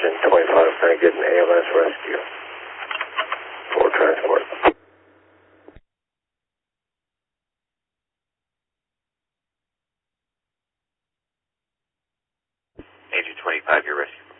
Agent 25 trying to get an ALS rescue for transport. Agent 25, your rescue.